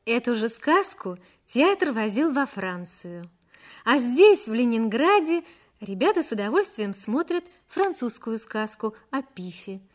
Эту же сказку театр возил во Францию. А здесь, в Ленинграде, ребята с удовольствием смотрят французскую сказку о Пифе.